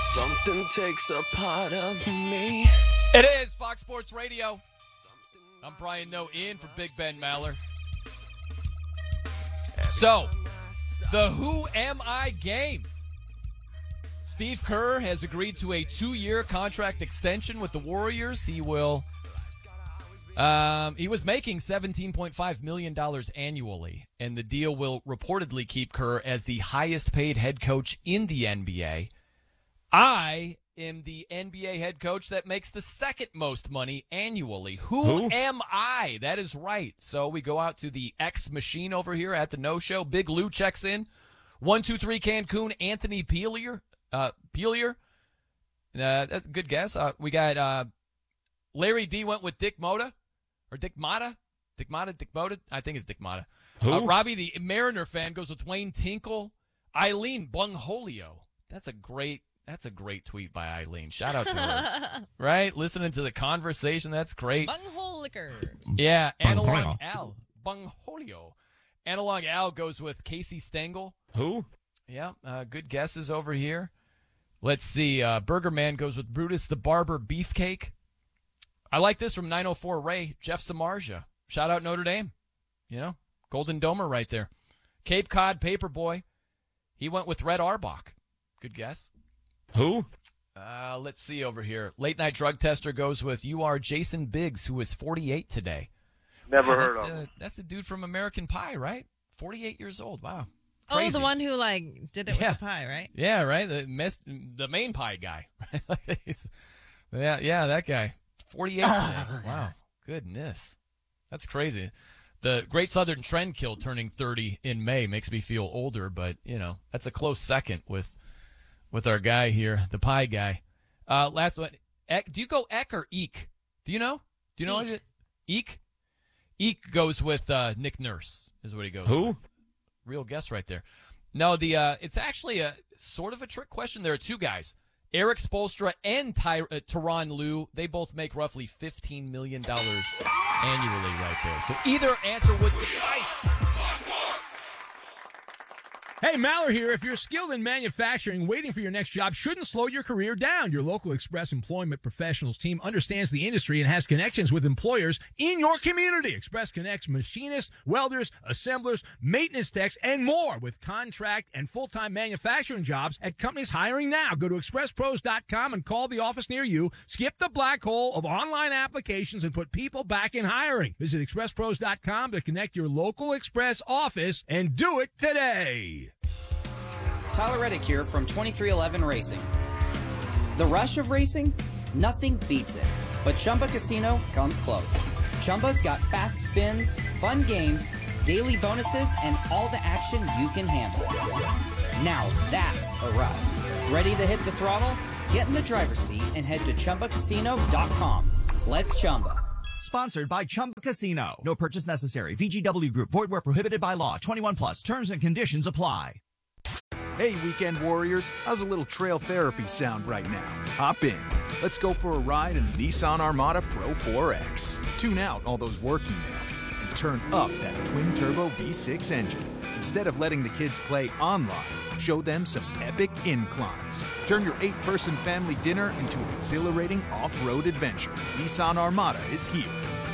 Something takes a part of me. It is Fox Sports Radio. I'm Brian Noe in for Big Ben Maller. So, the Who Am I game. Steve Kerr has agreed to a 2-year contract extension with the Warriors. He will. He was making $17.5 million annually, and the deal will reportedly keep Kerr as the highest paid head coach in the NBA. I am the NBA head coach that makes the second most money annually. Who am I? That is right. So we go out to the X machine over here at the No Show. Big Lou checks in. 123 Cancun, Anthony Peelier. That's a good guess. We got Larry D went with Dick Motta. Or Dick Motta? Dick Motta? I think it's Dick Motta. Robbie, the Mariner fan, goes with Wayne Tinkle. Eileen Bungholio. That's a great tweet by Eileen. Shout out to her. Right? Listening to the conversation. That's great. Bungholiker. Yeah. Analog Al. Bungholio. Analog Al goes with Casey Stengel. Who? Yeah. Good guesses over here. Let's see. Burger Man goes with Brutus the Barber Beefcake. I like this from 904 Ray. Jeff Samardzija. Shout out Notre Dame. Golden Domer right there. Cape Cod Paperboy. He went with Red Auerbach. Good guess. Who? Let's see over here. Late Night Drug Tester goes with you are Jason Biggs, who is 48 today. Never heard of him. That's the dude from American Pie, right? 48 years old. Wow. Crazy. Oh, the one who did it with the pie, right? Yeah, right. The main pie guy. yeah, that guy. 48 today. Wow. Goodness. That's crazy. The Great Southern Trendkill turning 30 in May makes me feel older, but that's a close second with our guy here, the pie guy. Last one. Do you go Eck or Eek? Do you know? Do you know what Eek? Eek goes with Nick Nurse, is what he goes with. Real guess right there. No, it's actually a sort of a trick question. There are two guys, Eric Spoelstra and Tyronn Lue. They both make roughly $15 million annually right there. So either answer would suffice. Hey, Maller here. If you're skilled in manufacturing, waiting for your next job shouldn't slow your career down. Your local Express Employment Professionals team understands the industry and has connections with employers in your community. Express connects machinists, welders, assemblers, maintenance techs, and more with contract and full-time manufacturing jobs at companies hiring now. Go to expresspros.com and call the office near you. Skip the black hole of online applications and put people back in hiring. Visit expresspros.com to connect your local Express office and do it today. Tyler Reddick here from 2311 Racing. The rush of racing? Nothing beats it. But Chumba Casino comes close. Chumba's got fast spins, fun games, daily bonuses, and all the action you can handle. Now that's a ride. Ready to hit the throttle? Get in the driver's seat and head to ChumbaCasino.com. Let's Chumba. Sponsored by Chumba Casino. No purchase necessary. VGW Group. Void where prohibited by law. 21 plus. Terms and conditions apply. Hey, weekend warriors. How's a little trail therapy sound right now? Hop in. Let's go for a ride in the Nissan Armada Pro 4X. Tune out all those work emails and turn up that twin-turbo V6 engine. Instead of letting the kids play online, show them some epic inclines. Turn your 8-person family dinner into an exhilarating off-road adventure. Nissan Armada is here.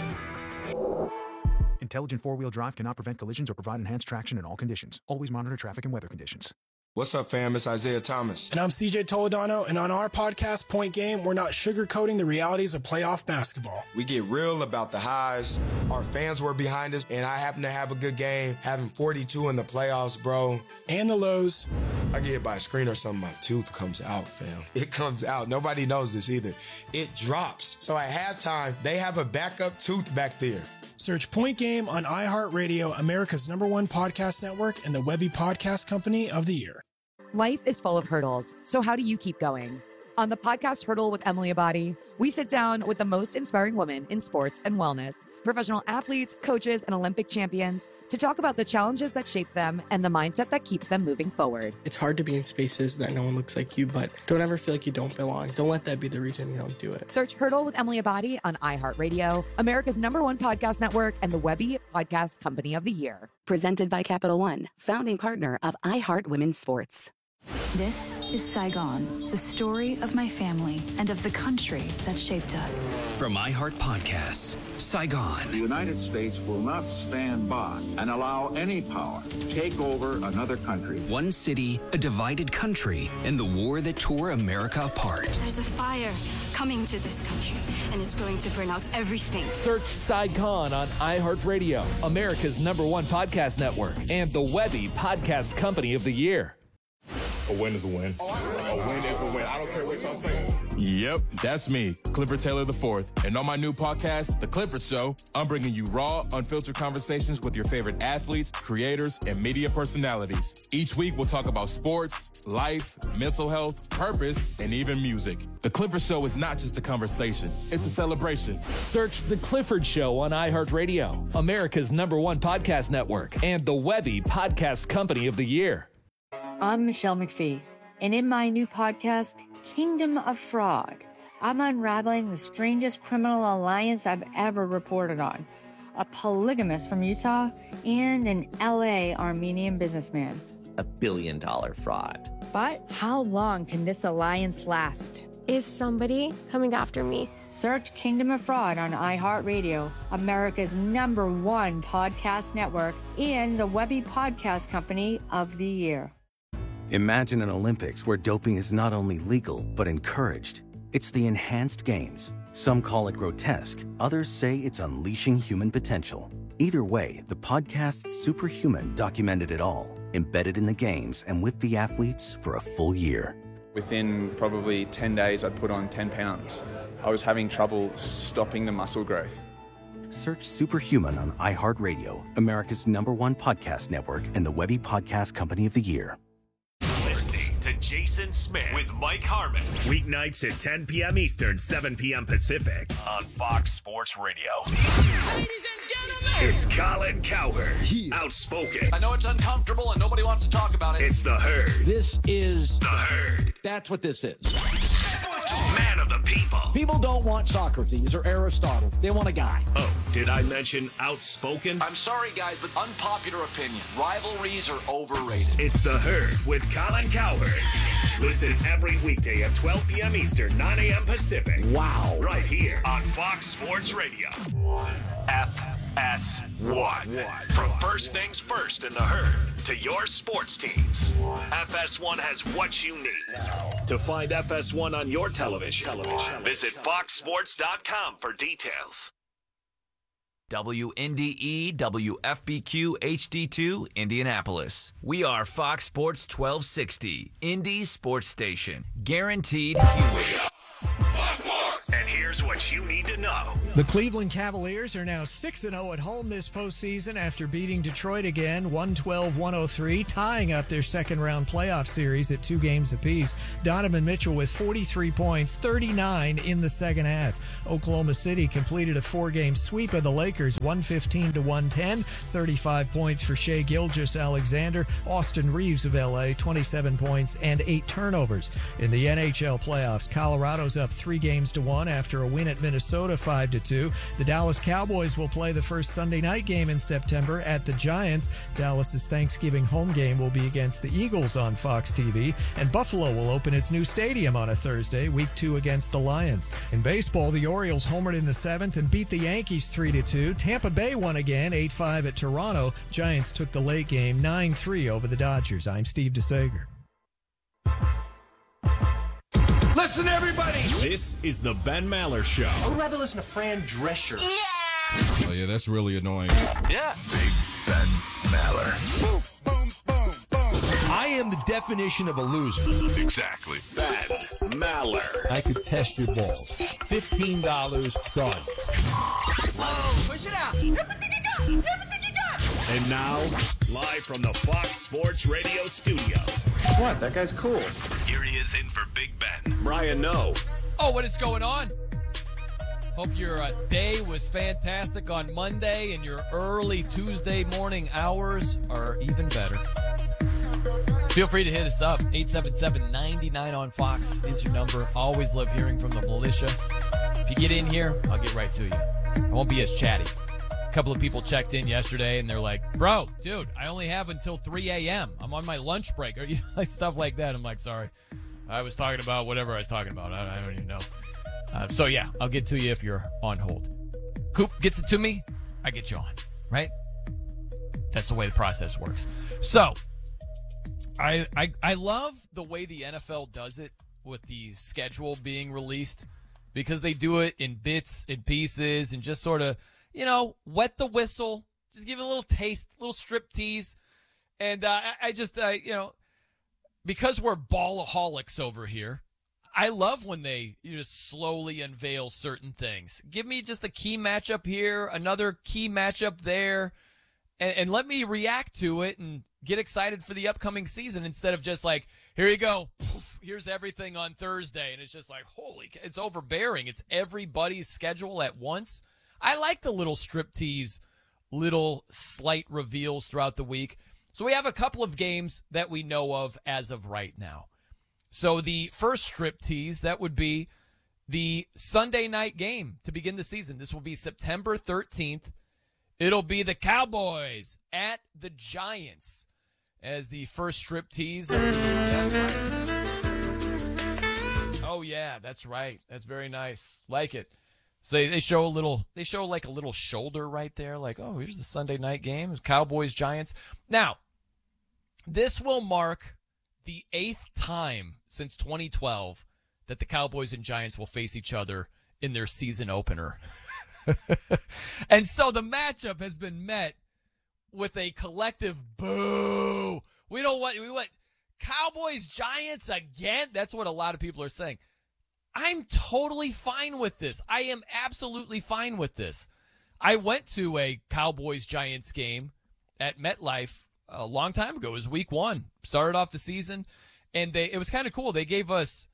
Intelligent four-wheel drive cannot prevent collisions or provide enhanced traction in all conditions. Always monitor traffic and weather conditions. What's up, fam? It's Isaiah Thomas. And I'm CJ Toledano, and on our podcast, Point Game, we're not sugarcoating the realities of playoff basketball. We get real about the highs. Our fans were behind us, and I happen to have a good game, having 42 in the playoffs, bro. And the lows. I get hit by a screen or something, my tooth comes out, fam. It comes out. Nobody knows this either. It drops. So at halftime, they have a backup tooth back there. Search Point Game on iHeartRadio, America's #1 podcast network, and the Webby Podcast Company of the Year. Life is full of hurdles, so how do you keep going? On the podcast Hurdle with Emily Abadi, we sit down with the most inspiring women in sports and wellness, professional athletes, coaches, and Olympic champions to talk about the challenges that shape them and the mindset that keeps them moving forward. It's hard to be in spaces that no one looks like you, but don't ever feel like you don't belong. Don't let that be the reason you don't do it. Search Hurdle with Emily Abadi on iHeartRadio, America's #1 podcast network, and the Webby Podcast Company of the Year. Presented by Capital One, founding partner of iHeart Women's Sports. This is Saigon, the story of my family and of the country that shaped us. From iHeart Podcasts, Saigon. The United States will not stand by and allow any power to take over another country. One city, a divided country, and the war that tore America apart. There's a fire coming to this country, and it's going to burn out everything. Search Saigon on iHeartRadio, America's #1 podcast network, and the Webby Podcast Company of the Year. A win is a win. A win is a win. I don't care what y'all say. Yep, that's me, Clifford Taylor IV. And on my new podcast, The Clifford Show, I'm bringing you raw, unfiltered conversations with your favorite athletes, creators, and media personalities. Each week, we'll talk about sports, life, mental health, purpose, and even music. The Clifford Show is not just a conversation. It's a celebration. Search The Clifford Show on iHeartRadio, America's #1 podcast network, and the Webby Podcast Company of the Year. I'm Michelle McPhee, and in my new podcast, Kingdom of Fraud, I'm unraveling the strangest criminal alliance I've ever reported on. A polygamist from Utah and an LA Armenian businessman. $1 billion fraud. But how long can this alliance last? Is somebody coming after me? Search Kingdom of Fraud on iHeartRadio, America's #1 podcast network, and the Webby Podcast Company of the Year. Imagine an Olympics where doping is not only legal, but encouraged. It's the enhanced games. Some call it grotesque. Others say it's unleashing human potential. Either way, the podcast Superhuman documented it all, embedded in the games and with the athletes for a full year. Within probably 10 days, I'd put on 10 pounds. I was having trouble stopping the muscle growth. Search Superhuman on iHeartRadio, America's #1 podcast network, and the Webby Podcast Company of the Year. Listening to Jason Smith with Mike Harmon. Weeknights at 10 p.m. Eastern, 7 p.m. Pacific on Fox Sports Radio. Ladies and gentlemen, it's Colin Cowherd. Outspoken. I know it's uncomfortable and nobody wants to talk about it. It's The Herd. This is The Herd. That's what this is. Man of the people. People don't want Socrates or Aristotle. They want a guy. Oh, did I mention outspoken? I'm sorry, guys, but unpopular opinion. Rivalries are overrated. It's The Herd with Colin Cowherd. Listen every weekday at 12 p.m. Eastern, 9 a.m. Pacific. Wow. Right here on Fox Sports Radio. FS1. From first things first in The Herd to your sports teams. FS1 has what you need. To find FS1 on your television, visit foxsports.com for details. WNDE WFBQ HD2 Indianapolis. We are Fox Sports 1260, Indy Sports Station. Guaranteed humor. And here's what you need to know. The Cleveland Cavaliers are now 6-0 at home this postseason after beating Detroit again, 112-103, tying up their second-round playoff series at 2 games apiece. Donovan Mitchell with 43 points, 39 in the second half. Oklahoma City completed a 4-game sweep of the Lakers, 115-110, 35 points for Shai Gilgeous-Alexander. Austin Reeves of L.A., 27 points and 8 turnovers. In the NHL playoffs, Colorado's up 3-1 after a win at Minnesota 5-2. The Dallas Cowboys will play the first Sunday night game in September at the Giants. Dallas's Thanksgiving home game will be against the Eagles on Fox TV, and Buffalo will open its new stadium on a Thursday, week 2 against the Lions. In baseball, the Orioles homered in the 7th and beat the Yankees 3-2. Tampa Bay won again 8-5 at Toronto. Giants took the late game 9-3 over the Dodgers. I'm Steve DeSager. Listen, everybody! This is the Ben Maller Show. I would rather listen to Fran Drescher. Yeah! Oh, yeah, that's really annoying. Yeah. Big Ben Maller. Boom, boom, boom, boom. I am the definition of a loser. Exactly. Ben Maller. I could test your balls. $15 done. Whoa, push it out. Everything you got. Everything you got. And now, live from the Fox Sports Radio studios. What? That guy's cool. Here he is in for Big Ben. Brian Noe. Oh, what is going on? Hope your day was fantastic on Monday and your early Tuesday morning hours are even better. Feel free to hit us up. 877-99 on Fox is your number. Always love hearing from the militia. If you get in here, I'll get right to you. I won't be as chatty. couple of people checked in yesterday, and they're like, bro, dude, I only have until 3 a.m. I'm on my lunch break, or like stuff like that. I'm like, sorry. I was talking about whatever I was talking about. I don't even know. So, yeah, I'll get to you if you're on hold. Coop gets it to me, I get you on, right? That's the way the process works. So, I love the way the NFL does it with the schedule being released, because they do it in bits and pieces and just sort of, wet the whistle, just give it a little taste, a little strip tease. And because we're ballaholics over here, I love when they just slowly unveil certain things. Give me just a key matchup here, another key matchup there, and let me react to it and get excited for the upcoming season instead of just like, here you go, here's everything on Thursday. And it's just like, it's overbearing. It's everybody's schedule at once. I like the little strip tease, little slight reveals throughout the week. So we have a couple of games that we know of as of right now. So the first strip tease, that would be the Sunday night game to begin the season. This will be September 13th. It'll be the Cowboys at the Giants as the first strip tease. Oh, yeah, that's right. That's very nice. Like it. So they show like a little shoulder right there. Like, oh, here's the Sunday night game. Cowboys, Giants. Now, this will mark the 8th time since 2012 that the Cowboys and Giants will face each other in their season opener. And so the matchup has been met with a collective boo. We want Cowboys, Giants again. That's what a lot of people are saying. I'm totally fine with this. I am absolutely fine with this. I went to a Cowboys Giants game at MetLife a long time ago. It was week 1. Started off the season, and it was kind of cool. They gave us,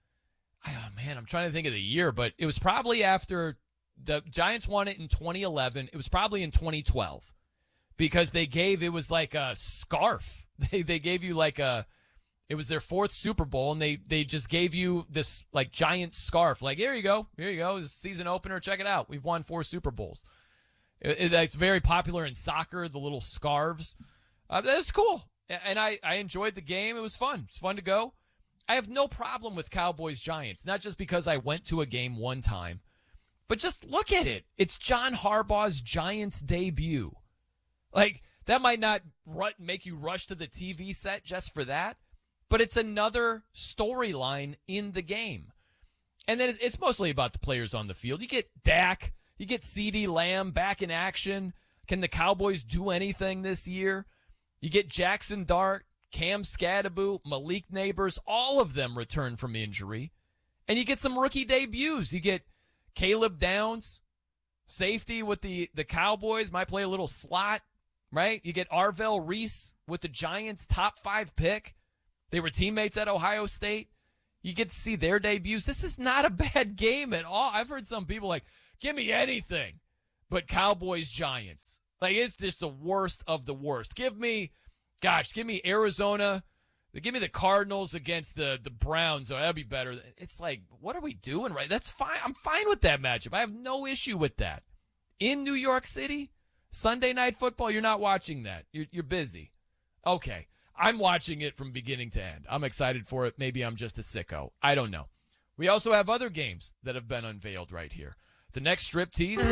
I'm trying to think of the year, but it was probably after the Giants won it in 2011. It was probably in 2012 because it was like a scarf. They gave you it was their 4th Super Bowl, and they just gave you this like giant scarf. Like, here you go. It's season opener. Check it out. We've won 4 Super Bowls. It's very popular in soccer, the little scarves. That's cool. And I enjoyed the game. It was fun. It's fun to go. I have no problem with Cowboys Giants, not just because I went to a game one time, but just look at it. It's John Harbaugh's Giants debut. Like, that might not make you rush to the TV set just for that, but it's another storyline in the game. And then it's mostly about the players on the field. You get Dak, you get CeeDee Lamb back in action. Can the Cowboys do anything this year? You get Jackson Dart, Cam Skadaboo, Malik Neighbors, all of them return from injury. And you get some rookie debuts. You get Caleb Downs, safety with the Cowboys, might play a little slot, right? You get Arvell Reese with the Giants' top 5 pick. They were teammates at Ohio State. You get to see their debuts. This is not a bad game at all. I've heard some people like, give me anything but Cowboys Giants. Like, it's just the worst of the worst. Give me Arizona. Give me the Cardinals against the Browns. Oh, that'd be better. It's like, what are we doing, right? That's fine. I'm fine with that matchup. I have no issue with that. In New York City, Sunday Night Football, you're not watching that. You're busy. Okay. I'm watching it from beginning to end. I'm excited for it. Maybe I'm just a sicko. I don't know. We also have other games that have been unveiled right here. The next strip tease.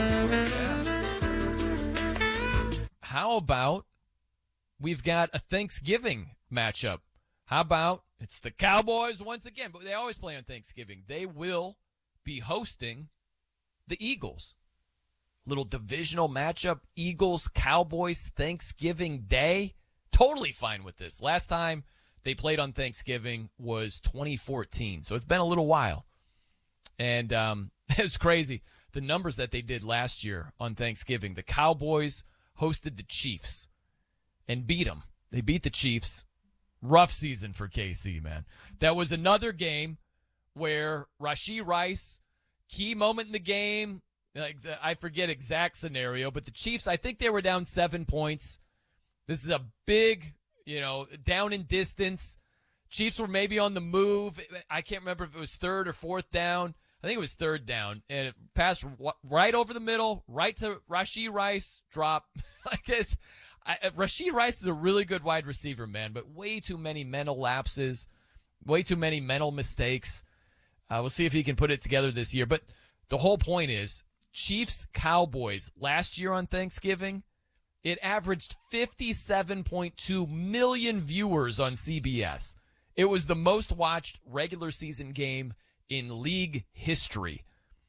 How about we've got a Thanksgiving matchup? How about it's the Cowboys once again, but they always play on Thanksgiving. They will be hosting the Eagles. Little divisional matchup, Eagles, Cowboys, Thanksgiving Day. Totally fine with this. Last time they played on Thanksgiving was 2014, so it's been a little while. And it was crazy. The numbers that they did last year on Thanksgiving, the Cowboys hosted the Chiefs and beat them. They beat the Chiefs. Rough season for KC, man. That was another game where Rashee Rice, key moment in the game, I forget exact scenario, but the Chiefs, I think they were down 7 points. This is a big, down in distance. Chiefs were maybe on the move. I can't remember if it was 3rd or 4th down. I think it was third down, and it passed right over the middle, right to Rashee Rice, drop. Like this. Rashee Rice is a really good wide receiver, man, but way too many mental lapses, way too many mental mistakes. We'll see if he can put it together this year. But the whole point is, Chiefs-Cowboys last year on Thanksgiving, it averaged 57.2 million viewers on CBS. It was the most watched regular season game in league history.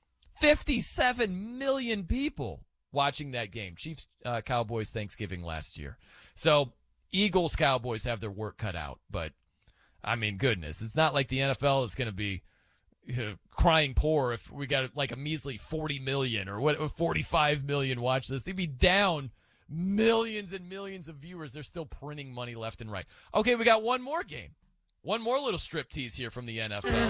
57 million people watching that game. Chiefs-Cowboys Thanksgiving last year. So Eagles-Cowboys have their work cut out. But, I mean, goodness, it's not like the NFL is going to be crying poor if we got like a measly 40 million or 45 million watch this. They'd be down millions and millions of viewers. They're still printing money left and right. Okay, we got one more game. One more little striptease here from the NFL.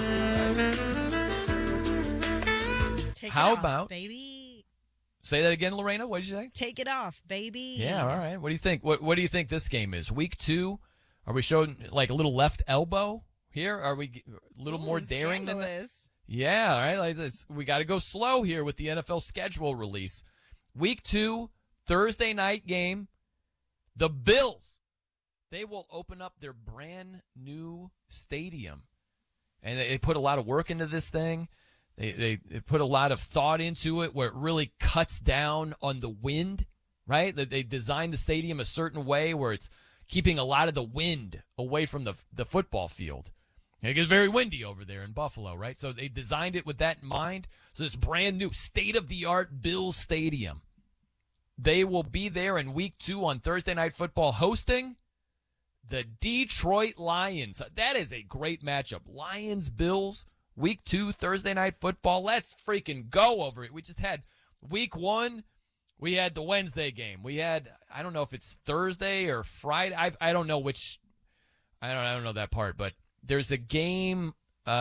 How about, baby? Say that again, Lorena. What did you say? Take it off, baby. Yeah, all right. What do you think? What do you think this game is? Week 2? Are we showing like a little left elbow here? Are we a little more daring than that? Yeah, all right. Like this. We got to go slow here with the NFL schedule release. Week 2, Thursday night game. The Bills. They will open up their brand new stadium. And they put a lot of work into this thing. They put a lot of thought into it where it really cuts down on the wind, right? They designed the stadium a certain way where it's keeping a lot of the wind away from the football field. It gets very windy over there in Buffalo, right? So they designed it with that in mind. So this brand new state-of-the-art Bills stadium. They will be there in week 2 on Thursday Night Football hosting the Detroit Lions. That is a great matchup. Lions-Bills, week 2, Thursday Night Football. Let's freaking go over it. We just had week 1. We had the Wednesday game. We had, I don't know if it's Thursday or Friday. I don't know which. I don't know that part, but there's a game.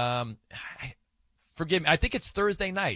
Forgive me. I think it's Thursday night.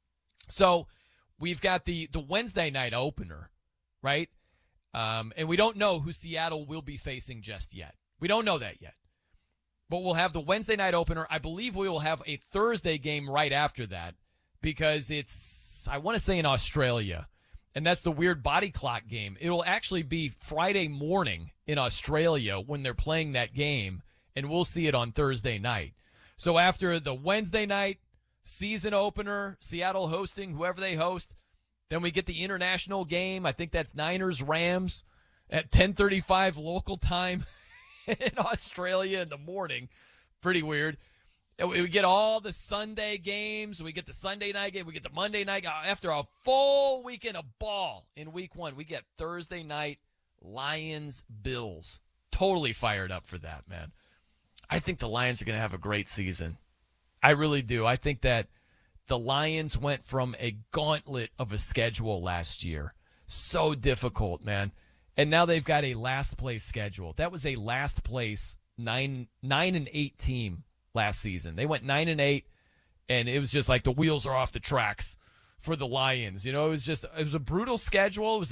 So we've got the Wednesday night opener, right? And we don't know who Seattle will be facing just yet. We don't know that yet. But we'll have the Wednesday night opener. I believe we will have a Thursday game right after that because it's, I want to say, in Australia. And that's the weird body clock game. It'll actually be Friday morning in Australia when they're playing that game, and we'll see it on Thursday night. So after the Wednesday night season opener, Seattle hosting whoever they host, then we get the international game. I think that's Niners-Rams at 10:35 local time in Australia in the morning. Pretty weird. We get all the Sunday games. We get the Sunday night game. We get the Monday night. After a full weekend of ball in week 1, we get Thursday night Lions-Bills. Totally fired up for that, man. I think the Lions are going to have a great season. I really do. I think that the Lions went from a gauntlet of a schedule last year. So difficult, man. And now they've got a last place schedule. That was a last place 9-8 team last season. They went 9-8, and it was just like the wheels are off the tracks for the Lions. You know, it was a brutal schedule. It was